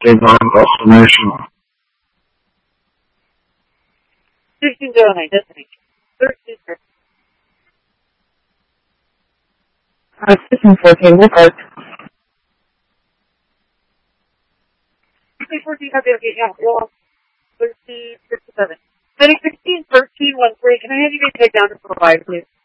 on destination. 1609, destination. 13. System 14, what part? 1614, okay, yeah, well, 1357. Medic 161313, can I have you guys head down to provide, please?